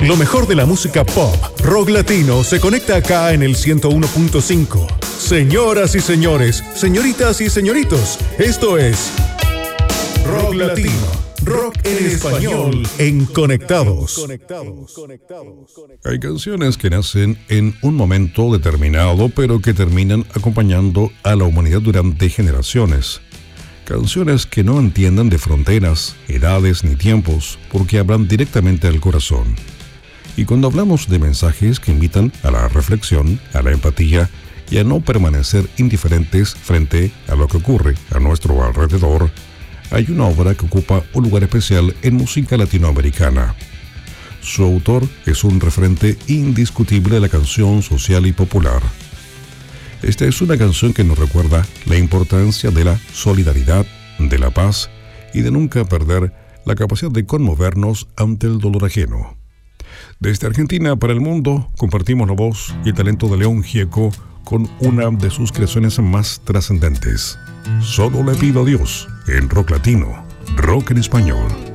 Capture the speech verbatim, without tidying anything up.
Lo mejor de la música pop, rock latino, se conecta acá en el ciento uno punto cinco. Señoras y señores, señoritas y señoritos, esto es Rock Latino, rock en español, en Conectados. Hay canciones que nacen en un momento determinado, pero que terminan acompañando a la humanidad durante generaciones. Canciones que no entienden de fronteras, edades ni tiempos, porque hablan directamente al corazón. Y cuando hablamos de mensajes que invitan a la reflexión, a la empatía y a no permanecer indiferentes frente a lo que ocurre a nuestro alrededor, hay una obra que ocupa un lugar especial en música latinoamericana. Su autor es un referente indiscutible de la canción social y popular. Esta es una canción que nos recuerda la importancia de la solidaridad, de la paz y de nunca perder la capacidad de conmovernos ante el dolor ajeno. Desde Argentina para el mundo, compartimos la voz y el talento de León Gieco con una de sus creaciones más trascendentes. Solo le pido a Dios, en Rock Latino, rock en español.